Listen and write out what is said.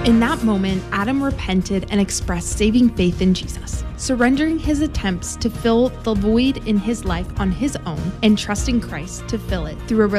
In that moment, Adam repented and expressed saving faith in Jesus, surrendering his attempts to fill the void in his life on his own and trusting Christ to fill it through a